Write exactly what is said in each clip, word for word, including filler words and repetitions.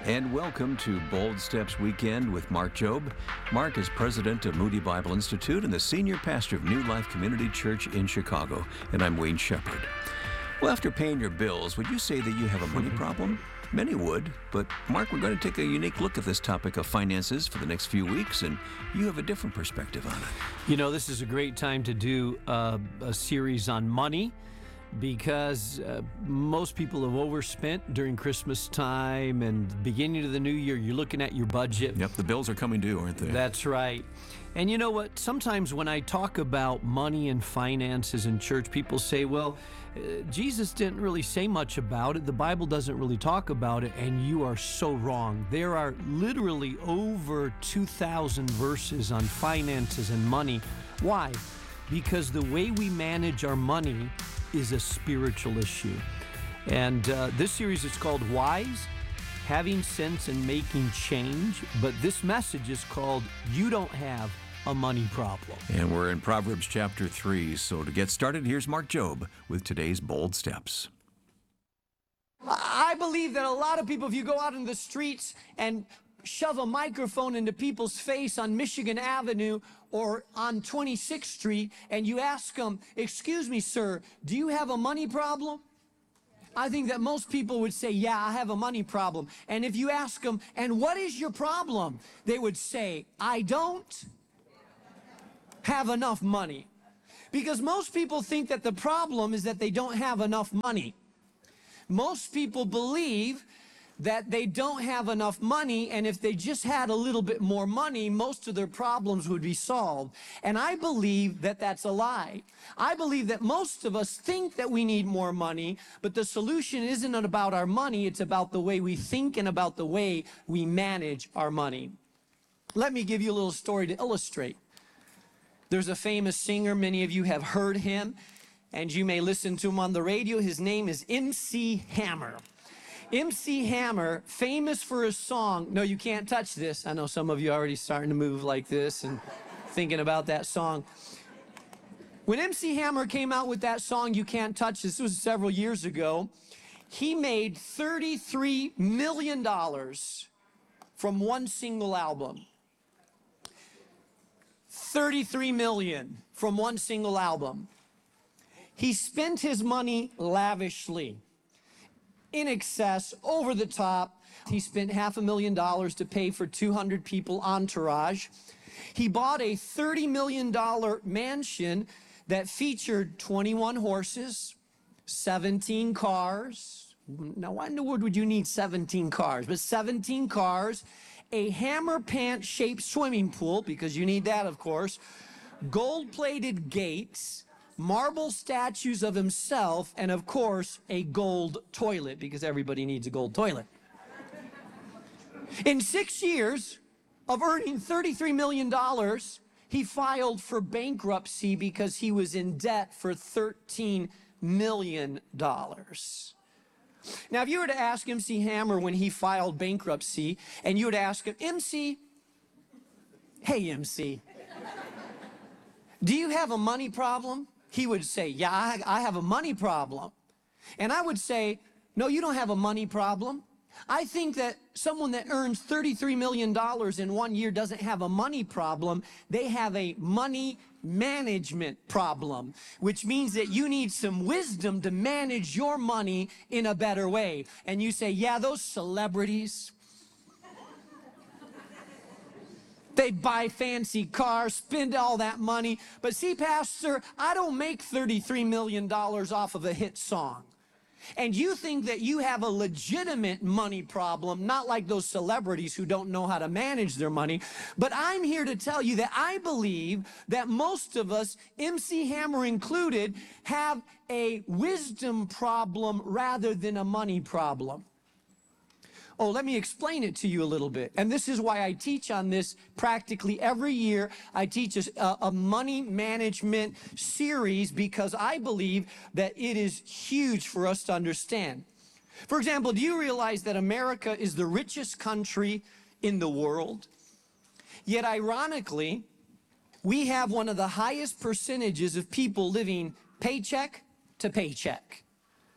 And welcome to Bold Steps Weekend with Mark Jobe. Mark is president of Moody Bible Institute and the senior pastor of New Life Community Church in Chicago. And I'm Wayne Shepherd. Well, after paying your bills, would you say that you have a money problem? Many would, but Mark, we're going to take a unique look at this topic of finances for the next few weeks, and you have a different perspective on it. You know, this is a great time to do uh, a series on money, because uh, most people have overspent during Christmas time and beginning of the new year. You're looking at your budget. Yep, the bills are coming due, aren't they? That's right. And you know what? Sometimes when I talk about money and finances in church, people say, well, uh, Jesus didn't really say much about it. The Bible doesn't really talk about it. And you are so wrong. There are literally over two thousand verses on finances and money. Why? Because the way we manage our money is a spiritual issue. And uh, this series is called Wise, Having Sense and Making Change. But this message is called You Don't Have a Money Problem. And we're in Proverbs chapter three. So to get started, here's Mark Jobe with today's Bold Steps. I believe that a lot of people, if you go out in the streets and shove a microphone into people's face on Michigan Avenue or on twenty-sixth Street, and you ask them, excuse me, sir, do you have a money problem? I think that most people would say, yeah, I have a money problem. And if you ask them, and what is your problem? They would say, I don't have enough money. Because most people think that the problem is that they don't have enough money. Most people believe that they don't have enough money, and if they just had a little bit more money, most of their problems would be solved. And I believe that that's a lie. I believe that most of us think that we need more money, but the solution isn't about our money, it's about the way we think and about the way we manage our money. Let me give you a little story to illustrate. There's a famous singer, many of you have heard him, and you may listen to him on the radio. His name is M C Hammer. M C Hammer, famous for his song, No, You Can't Touch This. I know some of you are already starting to move like this and thinking about that song. When M C Hammer came out with that song, You Can't Touch This, this was several years ago, he made thirty-three million dollars from one single album. thirty-three million dollars from one single album. He spent his money lavishly. In excess, over the top. He spent half a million dollars to pay for two hundred people entourage. He bought a thirty million dollar mansion that featured twenty-one horses, seventeen cars. Now, why in the world would you need seventeen cars? But seventeen cars, a hammer pant shaped swimming pool, because you need that, of course, gold-plated gates, marble statues of himself, and of course, a gold toilet, because everybody needs a gold toilet. In six years of earning thirty-three million dollars, he filed for bankruptcy because he was in debt for thirteen million dollars. Now, if you were to ask M C Hammer when he filed bankruptcy, and you would ask him, M C, hey, M C, do you have a money problem? He would say, yeah, I, I have a money problem. And I would say, no, you don't have a money problem. I think that someone that earns thirty-three million dollars in one year doesn't have a money problem. They have a money management problem, which means that you need some wisdom to manage your money in a better way. And you say, yeah, those celebrities, they buy fancy cars, spend all that money. But see, Pastor, I don't make thirty-three million dollars off of a hit song. And you think that you have a legitimate money problem, not like those celebrities who don't know how to manage their money. But I'm here to tell you that I believe that most of us, M C Hammer included, have a wisdom problem rather than a money problem. Oh, let me explain it to you a little bit. And this is why I teach on this practically every year. I teach a, a money management series because I believe that it is huge for us to understand. For example, do you realize that America is the richest country in the world? Yet ironically, we have one of the highest percentages of people living paycheck to paycheck.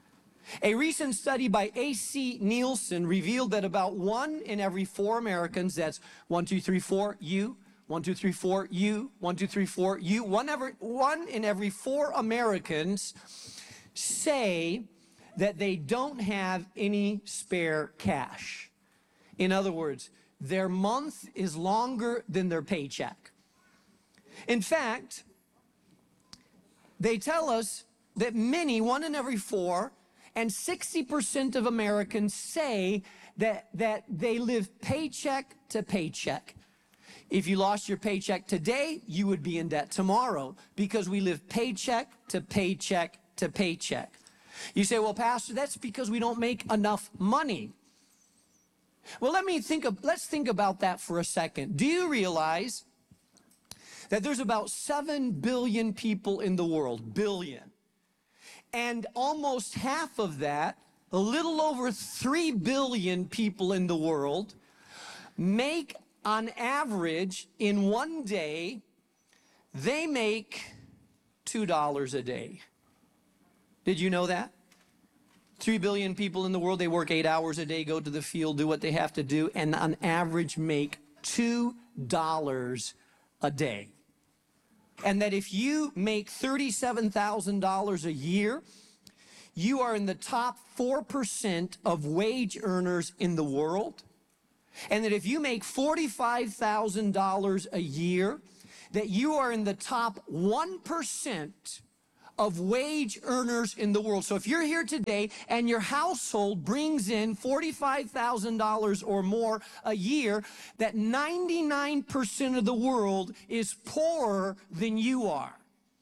A recent study by A C Nielsen revealed that about one in every four Americans, that's one, two, three, four, you, one, two, three, four, you, one, two, three, four, you, one, ever, one in every four Americans say that they don't have any spare cash. In other words, their month is longer than their paycheck. In fact, they tell us that many, one in every four, and sixty percent of Americans say that, that they live paycheck to paycheck. If you lost your paycheck today, you would be in debt tomorrow, because we live paycheck to paycheck to paycheck. You say, well, Pastor, that's because we don't make enough money. Well, let me think of, let's think about that for a second. Do you realize that there's about seven billion people in the world, billion? And almost half of that, a little over three billion people in the world, make on average in one day, they make two dollars a day. Did you know that? three billion people in the world, they work eight hours a day, go to the field, do what they have to do, and on average make two dollars a day. And that if you make thirty-seven thousand dollars a year, you are in the top four percent of wage earners in the world. And that if you make forty-five thousand dollars a year, that you are in the top one percent of wage earners in the world. So if you're here today and your household brings in forty-five thousand dollars or more a year, that ninety-nine percent of the world is poorer than you are.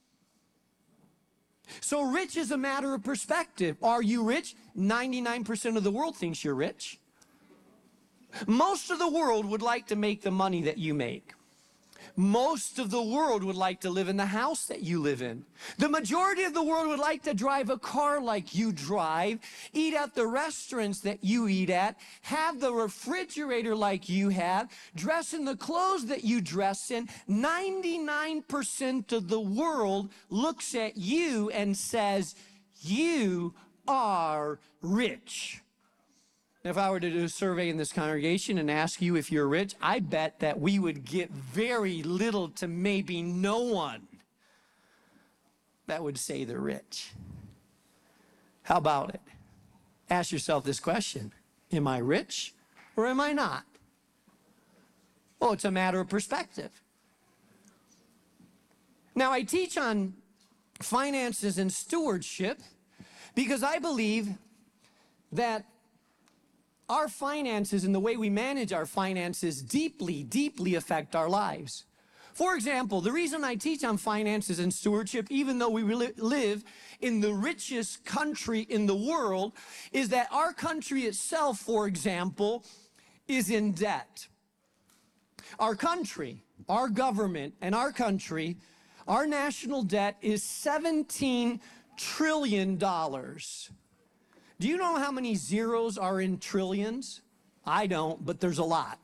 So rich is a matter of perspective. Are you rich? ninety-nine percent of the world thinks you're rich. Most of the world would like to make the money that you make. Most of the world would like to live in the house that you live in. The majority of the world would like to drive a car like you drive, eat at the restaurants that you eat at, have the refrigerator like you have, dress in the clothes that you dress in. ninety-nine percent of the world looks at you and says, you are rich. If I were to do a survey in this congregation and ask you if you're rich, I bet that we would get very little to maybe no one that would say they're rich. How about it? Ask yourself this question: am I rich or am I not? Well, it's a matter of perspective. Now, I teach on finances and stewardship because I believe that our finances and the way we manage our finances deeply, deeply affect our lives. For example, the reason I teach on finances and stewardship, even though we live in the richest country in the world, is that our country itself, for example, is in debt. Our country, our government, and our country, our national debt is seventeen trillion dollars. Do you know how many zeros are in trillions? I don't, but there's a lot.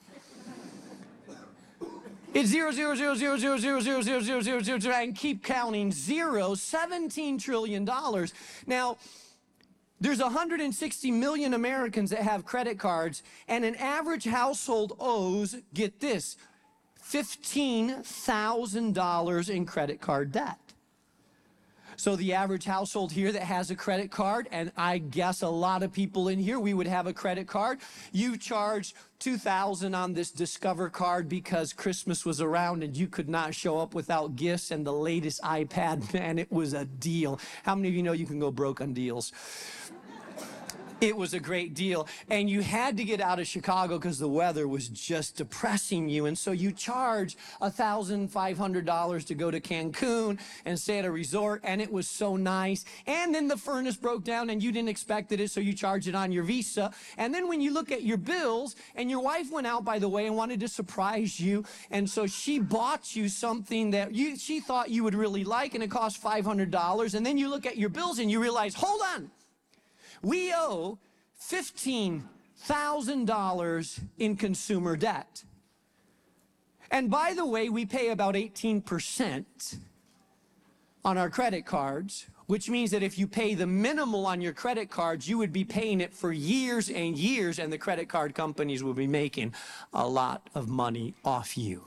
It's zero, zero, zero, zero, zero, zero, zero, zero, zero, zero, zero, zero, and keep counting zeros, seventeen trillion dollars. Now, there's one hundred sixty million Americans that have credit cards, and an average household owes, get this, fifteen thousand dollars in credit card debt. So the average household here that has a credit card, and I guess a lot of people in here, we would have a credit card. You charge two thousand dollars on this Discover card because Christmas was around and you could not show up without gifts and the latest iPad. Man, it was a deal. How many of you know you can go broke on deals? It was a great deal, and you had to get out of Chicago because the weather was just depressing you, and so you charge one thousand five hundred dollars to go to Cancun and stay at a resort, and it was so nice. And then the furnace broke down and you didn't expect it, so you charge it on your Visa. And then when you look at your bills, and your wife went out, by the way, and wanted to surprise you, and so she bought you something that you, she thought you would really like, and it cost five hundred dollars. And then you look at your bills and you realize, hold on, we owe fifteen thousand dollars in consumer debt. And by the way, we pay about eighteen percent on our credit cards, which means that if you pay the minimal on your credit cards, you would be paying it for years and years, and the credit card companies would be making a lot of money off you.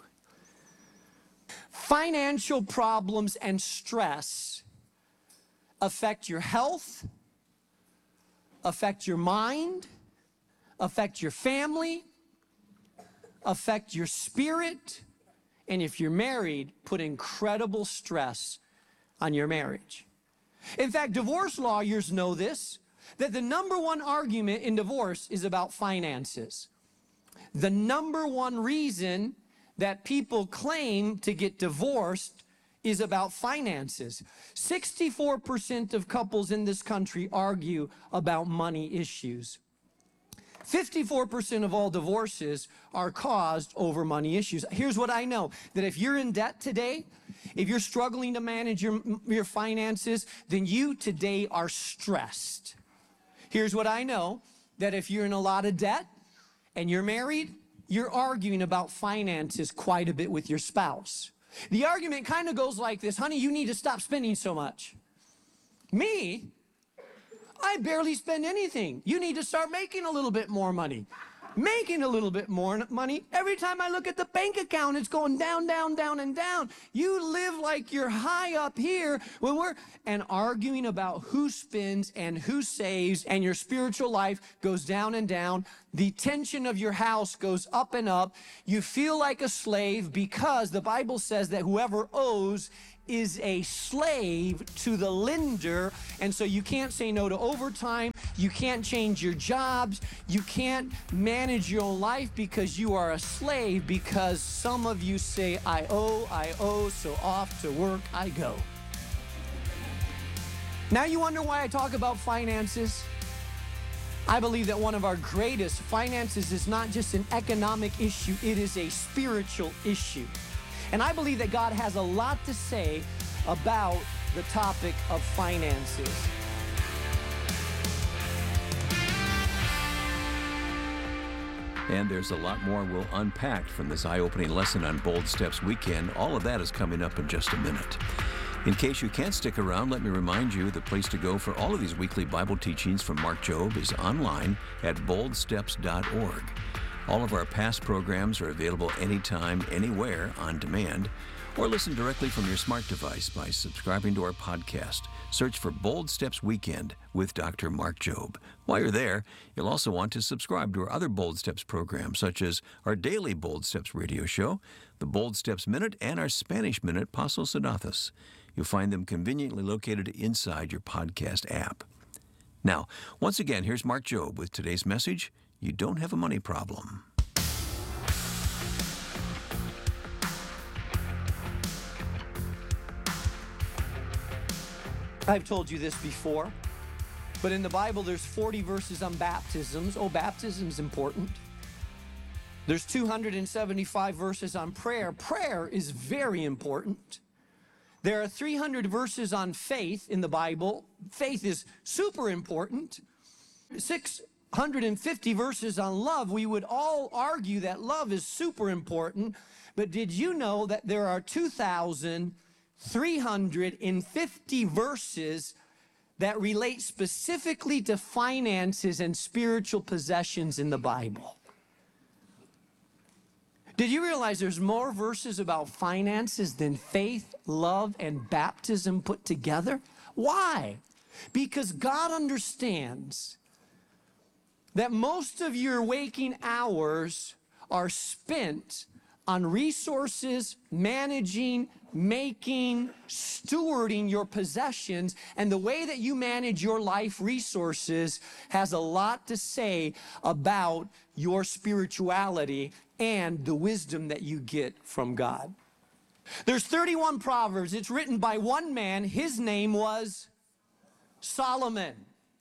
Financial problems and stress affect your health, affect your mind, affect your family, affect your spirit, and if you're married, put incredible stress on your marriage. In fact, divorce lawyers know this, that the number one argument in divorce is about finances. The number one reason that people claim to get divorced is about finances. sixty-four percent of couples in this country argue about money issues. fifty-four percent of all divorces are caused over money issues. Here's what I know, that if you're in debt today, if you're struggling to manage your, your finances, then you today are stressed. Here's what I know, that if you're in a lot of debt and you're married, you're arguing about finances quite a bit with your spouse. The argument kind of goes like this: honey, you need to stop spending so much. Me? I barely spend anything. You need to start making a little bit more money. Making a little bit more money. Every time I look at the bank account, it's going down, down, down, and down. You live like you're high up here when we're and arguing about who spends and who saves, and your spiritual life goes down and down. The tension of your house goes up and up. You feel like a slave because the Bible says that whoever owes is a slave to the lender, and so you can't say no to overtime, you can't change your jobs, you can't manage your own life because you are a slave, because some of you say, I owe, I owe, so off to work I go. Now you wonder why I talk about finances? I believe that one of our greatest finances is not just an economic issue, it is a spiritual issue. And I believe that God has a lot to say about the topic of finances. And there's a lot more we'll unpack from this eye-opening lesson on Bold Steps Weekend. All of that is coming up in just a minute. In case you can't stick around, let me remind you the place to go for all of these weekly Bible teachings from Mark Jobe is online at bold steps dot org. All of our past programs are available anytime, anywhere, on demand, or listen directly from your smart device by subscribing to our podcast. Search for Bold Steps Weekend with Doctor Mark Jobe. While you're there, you'll also want to subscribe to our other Bold Steps programs, such as our daily Bold Steps radio show, the Bold Steps Minute, and our Spanish Minute, Paso Sedathos. You'll find them conveniently located inside your podcast app. Now, once again, here's Mark Jobe with today's message: you don't have a money problem. I've told you this before, but in the Bible there's forty verses on baptisms. Oh, baptism's important. There's two hundred seventy-five verses on prayer. Prayer is very important. There are three hundred verses on faith in the Bible. Faith is super important. six hundred fifty verses on love. We would all argue that love is super important, but did you know that there are two thousand three hundred fifty verses that relate specifically to finances and spiritual possessions in the Bible? Did you realize there's more verses about finances than faith, love, and baptism put together? Why? Because God understands that most of your waking hours are spent on resources, managing, making, stewarding your possessions, and the way that you manage your life resources has a lot to say about your spirituality and the wisdom that you get from God. There's thirty-one Proverbs. It's written by one man. His name was Solomon.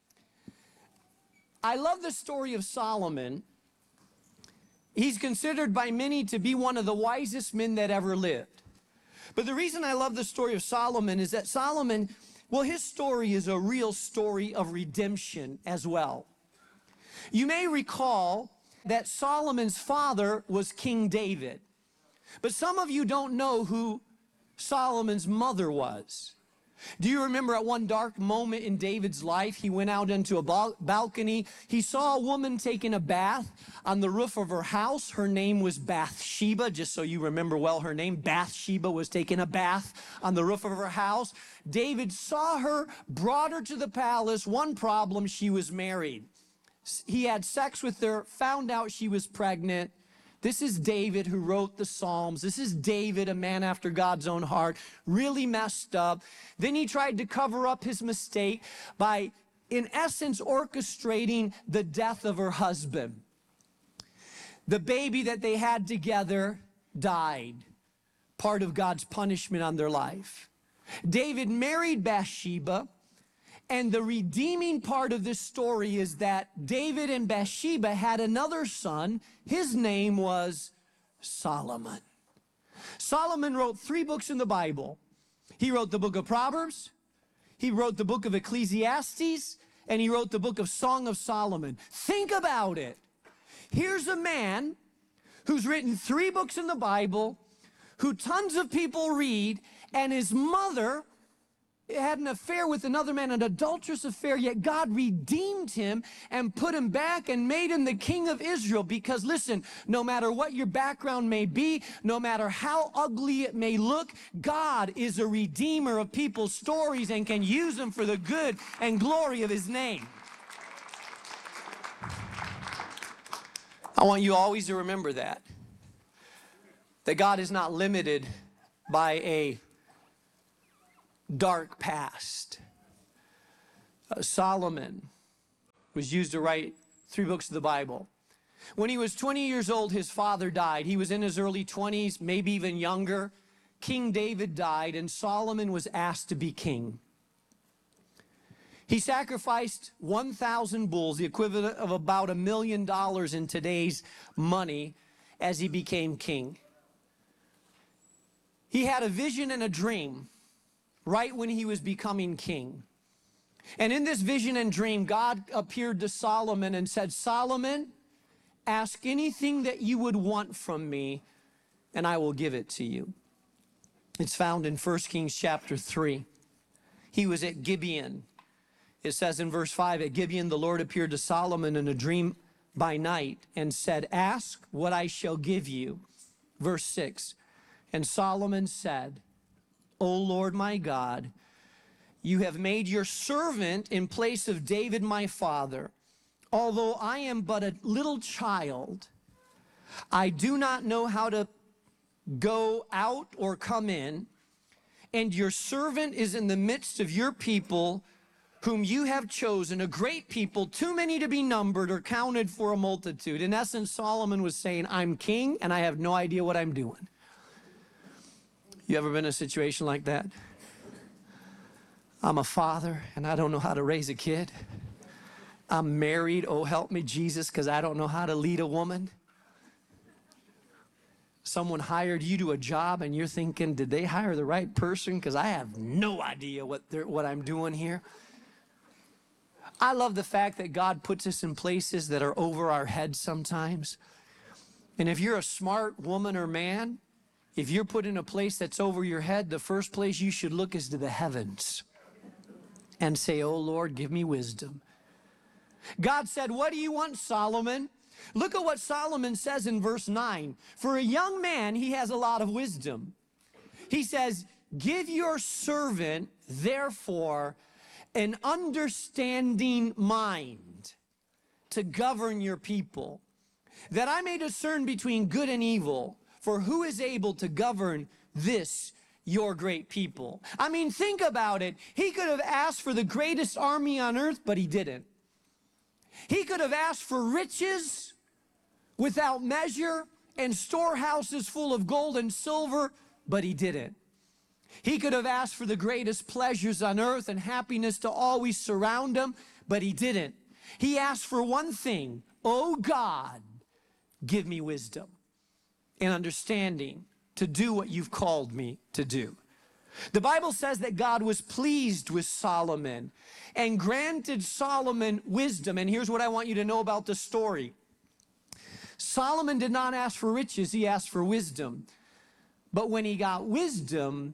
I love the story of Solomon. He's considered by many to be one of the wisest men that ever lived. But the reason I love the story of Solomon is that Solomon, well, his story is a real story of redemption as well. You may recall that Solomon's father was King David. But some of you don't know who Solomon's mother was. Do you remember at one dark moment in David's life, he went out into a bal balcony. He saw a woman taking a bath on the roof of her house. Her name was Bathsheba, just so you remember well her name. Bathsheba was taking a bath on the roof of her house. David saw her, brought her to the palace. One problem, she was married. He had sex with her, found out she was pregnant. This is David who wrote the Psalms. This is David, a man after God's own heart, really messed up. Then he tried to cover up his mistake by, in essence, orchestrating the death of her husband. The baby that they had together died, part of God's punishment on their life. David married Bathsheba, and the redeeming part of this story is that David and Bathsheba had another son. His name was Solomon. Solomon wrote three books in the Bible. He wrote the book of Proverbs, he wrote the book of Ecclesiastes, and he wrote the book of Song of Solomon. Think about it. Here's a man who's written three books in the Bible, who tons of people read, and his mother had an affair with another man, an adulterous affair, yet God redeemed him and put him back and made him the king of Israel. Because listen, no matter what your background may be, no matter how ugly it may look, God is a redeemer of people's stories and can use them for the good and glory of his name. I want you always to remember that. That God is not limited by a dark past. Uh, Solomon was used to write three books of the Bible. When he was twenty years old, his father died. He was in his early twenties, maybe even younger. King David died, and Solomon was asked to be king. He sacrificed one thousand bulls, the equivalent of about a million dollars in today's money, as he became king. He had a vision and a dream right when he was becoming king. And in this vision and dream, God appeared to Solomon and said, Solomon, ask anything that you would want from me, and I will give it to you. It's found in First Kings chapter three. He was at Gibeon. It says in verse five, at Gibeon the Lord appeared to Solomon in a dream by night and said, ask what I shall give you. Verse six, and Solomon said, O Lord my God, you have made your servant in place of David my father. Although I am but a little child, I do not know how to go out or come in, and your servant is in the midst of your people, whom you have chosen, a great people, too many to be numbered or counted for a multitude. In essence, Solomon was saying, I'm king, and I have no idea what I'm doing. You ever been in a situation like that? I'm a father, and I don't know how to raise a kid. I'm married, oh help me Jesus, because I don't know how to lead a woman. Someone hired you to a job, and you're thinking, did they hire the right person? Because I have no idea what, what I'm doing here. I love the fact that God puts us in places that are over our heads sometimes. And if you're a smart woman or man, if you're put in a place that's over your head, the first place you should look is to the heavens and say, oh Lord, give me wisdom. God said, what do you want, Solomon? Look at what Solomon says in verse nine. For a young man, he has a lot of wisdom. He says, give your servant, therefore, an understanding mind to govern your people, that I may discern between good and evil. For who is able to govern this, your great people? I mean, think about it. He could have asked for the greatest army on earth, but he didn't. He could have asked for riches without measure and storehouses full of gold and silver, but he didn't. He could have asked for the greatest pleasures on earth and happiness to always surround him, but he didn't. He asked for one thing, oh God, give me wisdom and understanding to do what you've called me to do. The Bible says that God was pleased with Solomon and granted Solomon wisdom. And here's what I want you to know about the story. Solomon did not ask for riches, he asked for wisdom. But when he got wisdom,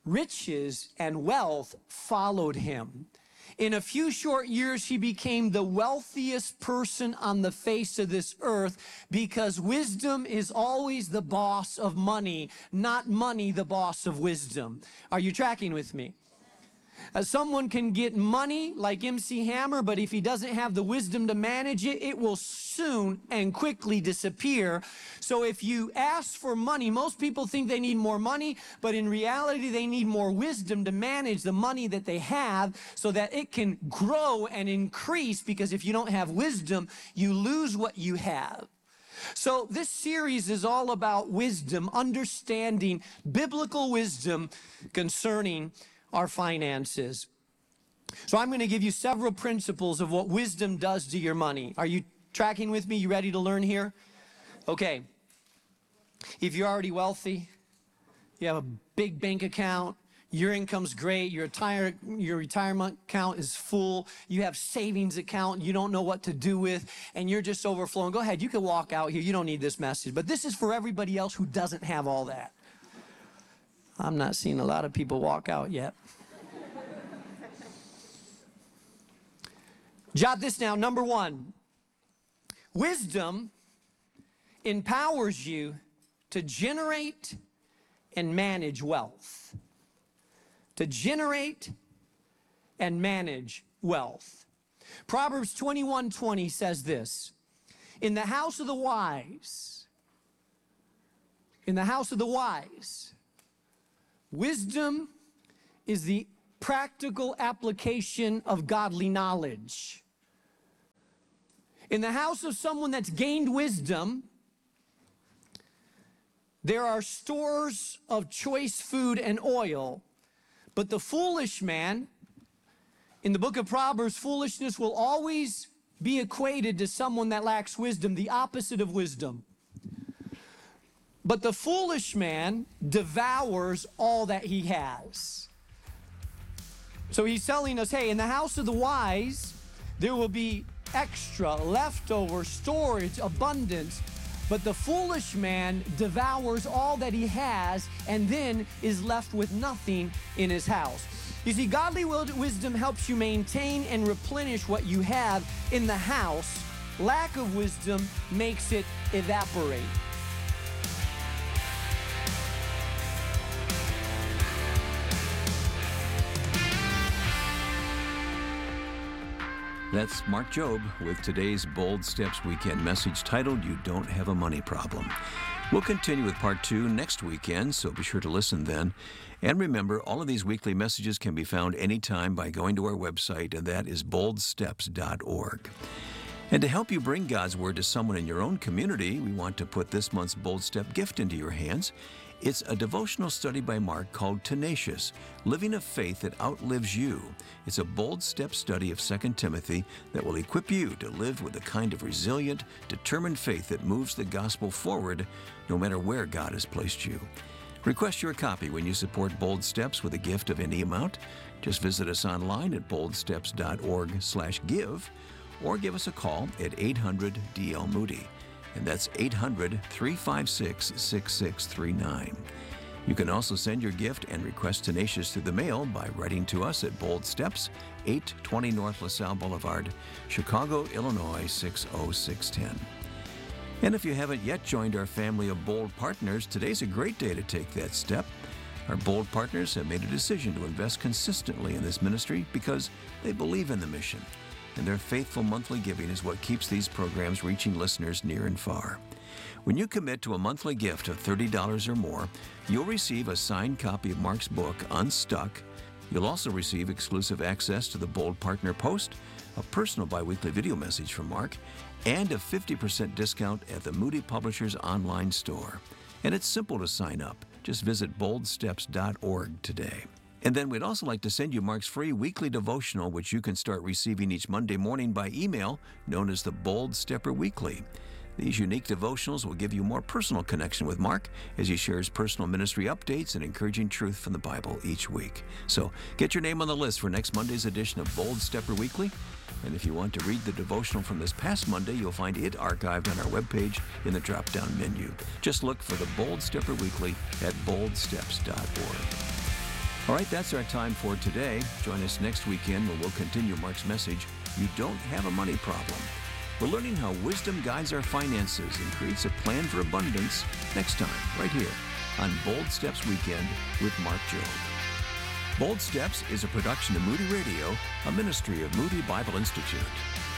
riches and wealth followed him. In a few short years, he became the wealthiest person on the face of this earth, because wisdom is always the boss of money, not money the boss of wisdom. Are you tracking with me? Uh, someone can get money like M C Hammer, but if he doesn't have the wisdom to manage it, it will soon and quickly disappear. So if you ask for money, most people think they need more money, but in reality, they need more wisdom to manage the money that they have so that it can grow and increase, because if you don't have wisdom, you lose what you have. So this series is all about wisdom, understanding biblical wisdom concerning our finances. So I'm going to give you several principles of what wisdom does to your money. Are you tracking with me? You ready to learn here? Okay. If you're already wealthy, you have a big bank account, your income's great, your, retire, your retirement account is full, you have savings account you don't know what to do with, and you're just overflowing. Go ahead, you can walk out here. You don't need this message. But this is for everybody else who doesn't have all that. I'm not seeing a lot of people walk out yet. Jot this down. Number one, wisdom empowers you to generate and manage wealth. To generate and manage wealth. Proverbs twenty-one twenty says this: in the house of the wise, in the house of the wise, wisdom is the practical application of godly knowledge. In the house of someone that's gained wisdom, there are stores of choice food and oil. But the foolish man, in the book of Proverbs, foolishness will always be equated to someone that lacks wisdom, the opposite of wisdom. But the foolish man devours all that he has. So he's telling us, hey, in the house of the wise, there will be extra, leftover, storage, abundance. But the foolish man devours all that he has and then is left with nothing in his house. You see, godly wisdom helps you maintain and replenish what you have in the house. Lack of wisdom makes it evaporate. That's Mark Jobe with today's Bold Steps Weekend message titled, You Don't Have a Money Problem. We'll continue with part two next weekend, so be sure to listen then. And remember, all of these weekly messages can be found anytime by going to our website, and that is bold steps dot org. And to help you bring God's Word to someone in your own community, we want to put this month's Bold Step gift into your hands. It's a devotional study by Mark called Tenacious, Living a Faith That Outlives You. It's a bold step study of Second Timothy that will equip you to live with the kind of resilient, determined faith that moves the gospel forward no matter where God has placed you. Request your copy when you support Bold Steps with a gift of any amount. Just visit us online at bold steps dot org slash give or give us a call at eight hundred D L Moody. And that's eight hundred, three five six, six six three nine. You can also send your gift and request Tenacious through the mail by writing to us at Bold Steps, eight twenty North LaSalle Boulevard, Chicago, Illinois, six oh six one oh. And if you haven't yet joined our family of Bold Partners, today's a great day to take that step. Our Bold Partners have made a decision to invest consistently in this ministry because they believe in the mission. And their faithful monthly giving is what keeps these programs reaching listeners near and far. When you commit to a monthly gift of thirty dollars or more, you'll receive a signed copy of Mark's book, Unstuck. You'll also receive exclusive access to the Bold Partner Post, a personal biweekly video message from Mark, and a fifty percent discount at the Moody Publishers online store. And it's simple to sign up. Just visit bold steps dot org today. And then we'd also like to send you Mark's free weekly devotional, which you can start receiving each Monday morning by email, known as the Bold Stepper Weekly. These unique devotionals will give you more personal connection with Mark as he shares personal ministry updates and encouraging truth from the Bible each week. So get your name on the list for next Monday's edition of Bold Stepper Weekly. And if you want to read the devotional from this past Monday, you'll find it archived on our webpage in the drop-down menu. Just look for the Bold Stepper Weekly at bold steps dot org. All right, that's our time for today. Join us next weekend when we'll continue Mark's message, You Don't Have a Money Problem. We're learning how wisdom guides our finances and creates a plan for abundance next time, right here on Bold Steps Weekend with Mark Jobe. Bold Steps is a production of Moody Radio, a ministry of Moody Bible Institute.